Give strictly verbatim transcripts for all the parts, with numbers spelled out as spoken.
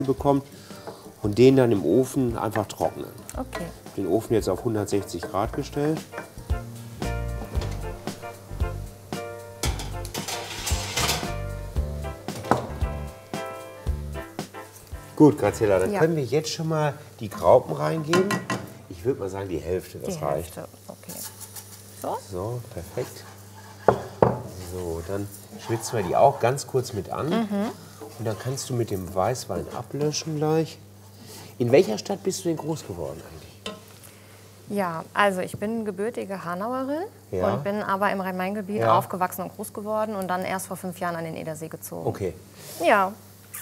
bekommt und den dann im Ofen einfach trocknen. Okay. Den Ofen jetzt auf hundertsechzig Grad gestellt. Gut, Graziella, dann Ja. können wir jetzt schon mal die Graupen reingeben. Ich würde mal sagen, die Hälfte, das Die reicht. Hälfte. Okay. So? So, perfekt. So, dann schwitzen wir die auch ganz kurz mit an. Mhm. Und dann kannst du mit dem Weißwein ablöschen gleich. In welcher Stadt bist du denn groß geworden eigentlich? Ja, also ich bin gebürtige Hanauerin Ja. und bin aber im Rhein-Main-Gebiet Ja. aufgewachsen und groß geworden und dann erst vor fünf Jahren an den Edersee gezogen. Okay. Ja.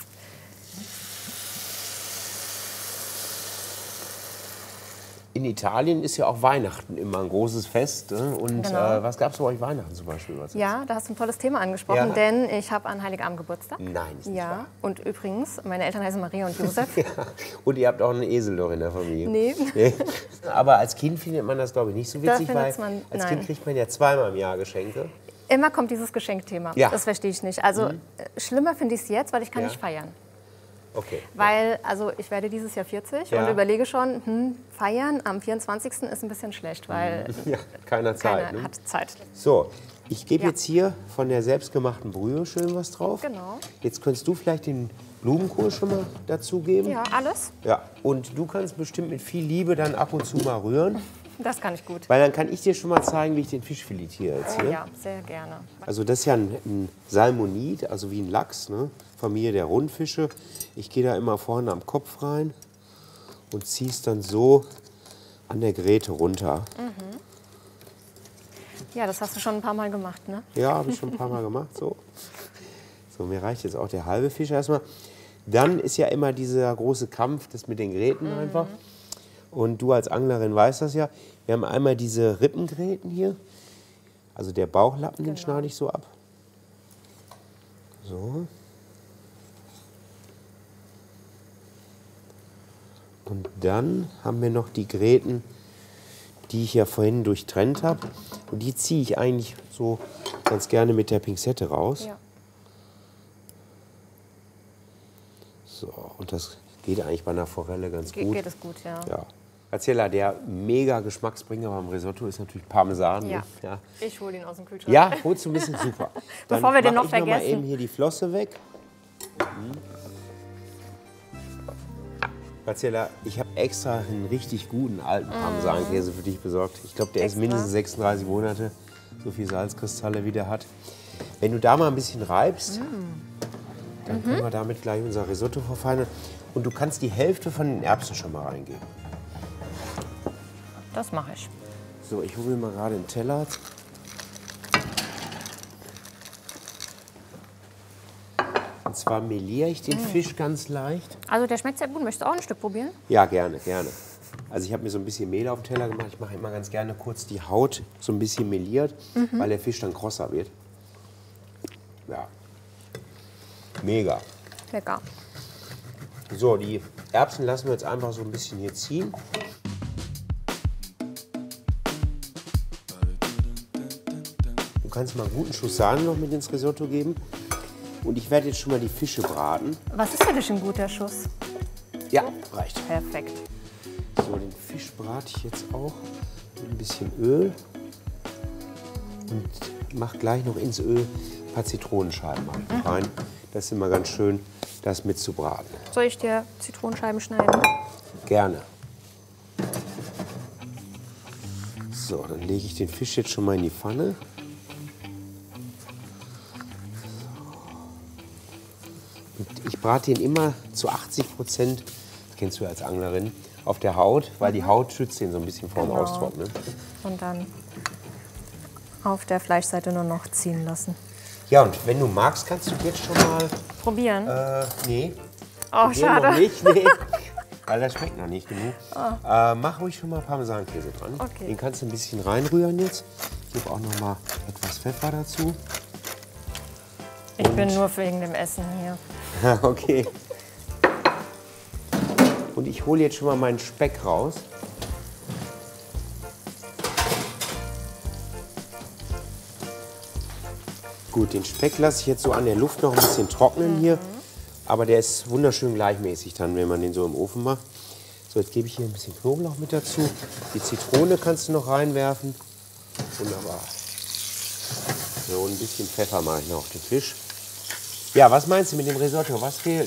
In Italien ist ja auch Weihnachten immer ein großes Fest. Ne? Und Genau. äh, was gab es bei euch Weihnachten zum Beispiel? Was Ja, da hast du ein tolles Thema angesprochen, Ja. denn ich habe an Heiligabend Geburtstag. Nein, ist nicht Ja, wahr. und übrigens, meine Eltern heißen Maria und Josef. Ja. Und ihr habt auch einen Esel noch in der Familie. Nee. Nee. Aber als Kind findet man das, glaube ich, nicht so Da witzig, weil findet's man- als nein. Kind kriegt man ja zweimal im Jahr Geschenke. Immer kommt dieses Geschenkthema. Ja. Das verstehe ich nicht. Also äh, schlimmer finde ich es jetzt, weil ich kann Ja. nicht feiern. Okay. Weil, also ich werde dieses Jahr vierzig Ja. und überlege schon, hm, feiern am vierundzwanzigsten ist ein bisschen schlecht, weil Ja, keiner Zeit. keiner Ne? hat Zeit. So, ich gebe Ja. jetzt hier von der selbstgemachten Brühe schön was drauf. Genau. Jetzt könntest du vielleicht den Blumenkohl schon mal dazugeben. Ja, alles. Ja. Und du kannst bestimmt mit viel Liebe dann ab und zu mal rühren. Das kann ich gut. Weil dann kann ich dir schon mal zeigen, wie ich den Fisch filetiere jetzt Oh, hier. ja, sehr gerne. Also das ist ja ein, ein Salmonid, also wie ein Lachs, ne? Familie der Rundfische. Ich gehe da immer vorne am Kopf rein und ziehe es dann so an der Gräte runter. Ja, das hast du schon ein paar Mal gemacht, ne? Ja, habe ich schon ein paar Mal gemacht. So. So, mir reicht jetzt auch der halbe Fisch erstmal. Dann ist ja immer dieser große Kampf, das mit den Gräten einfach. Und du als Anglerin weißt das ja. Wir haben einmal diese Rippengräten hier. Also der Bauchlappen, den Genau. schneide ich so ab. So. Und dann haben wir noch die Gräten, die ich ja vorhin durchtrennt habe. Und die ziehe ich eigentlich so ganz gerne mit der Pinzette raus. Ja. So, und das geht eigentlich bei einer Forelle ganz Ge gut. geht es gut, ja. Ja. Erzähler, der mega Geschmacksbringer beim Risotto ist natürlich Parmesan. Ja. Ne? Ja. Ich hole ihn aus dem Kühlschrank. Ja, holst du ein bisschen super. Dann Bevor wir den mach noch ich Mal vergessen. eben hier die Flosse weg. Mhm. Erzähler, ich habe extra einen richtig guten alten Parmesankäse für dich besorgt. Ich glaube, der ist Extra. mindestens sechsunddreißig Monate, so viel Salzkristalle wie der hat. Wenn du da mal ein bisschen reibst, dann können wir damit gleich unser Risotto verfeinern. Und du kannst die Hälfte von den Erbsen schon mal reingeben. Das mache ich. So, ich hole mir mal gerade einen Teller. Und zwar meliere ich den Fisch ganz leicht. Also der schmeckt sehr gut. Möchtest du auch ein Stück probieren? Ja, gerne, gerne. Also ich habe mir so ein bisschen Mehl auf den Teller gemacht. Ich mache immer ganz gerne kurz die Haut so ein bisschen meliert, weil der Fisch dann krosser wird. Ja. Mega. Lecker. So, die Erbsen lassen wir jetzt einfach so ein bisschen hier ziehen. Du kannst mal einen guten Schuss Sahne noch mit ins Risotto geben. Und ich werde jetzt schon mal die Fische braten. Was ist für dich ein guter Schuss? Ja, reicht. Perfekt. So, den Fisch brate ich jetzt auch mit ein bisschen Öl. Und mache gleich noch ins Öl ein paar Zitronenscheiben rein. Das ist immer ganz schön, das mit zu braten. Soll ich dir Zitronenscheiben schneiden? Gerne. So, dann lege ich den Fisch jetzt schon mal in die Pfanne. Und ich brate ihn immer zu achtzig Prozent, das kennst du als Anglerin, auf der Haut, weil die Haut schützt ihn so ein bisschen vor dem Genau. Austrocknen. Und dann auf der Fleischseite nur noch ziehen lassen. Ja, und wenn du magst, kannst du jetzt schon mal... Probieren? Äh, nee. oh, Den schade. Noch nicht, nee. Weil das schmeckt noch nicht genug. Äh, mach ruhig schon mal Parmesankäse dran. Okay. Den kannst du ein bisschen reinrühren jetzt. Ich gebe auch noch mal etwas Pfeffer dazu. Ich bin nur wegen dem Essen hier. Okay. Und ich hole jetzt schon mal meinen Speck raus. Gut, den Speck lasse ich jetzt so an der Luft noch ein bisschen trocknen hier. aber der ist wunderschön gleichmäßig dann, wenn man den so im Ofen macht. So, jetzt gebe ich hier ein bisschen Knoblauch mit dazu. Die Zitrone kannst du noch reinwerfen. Wunderbar. So, ein bisschen Pfeffer mache ich noch auf den Fisch. Ja, was meinst du mit dem Risotto? Was fehlt